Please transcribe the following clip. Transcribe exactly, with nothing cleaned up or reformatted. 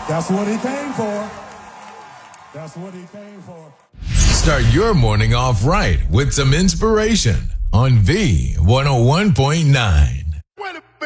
That's what he came for. That's what he came for. Start your morning off right with some inspiration on V one oh one point nine.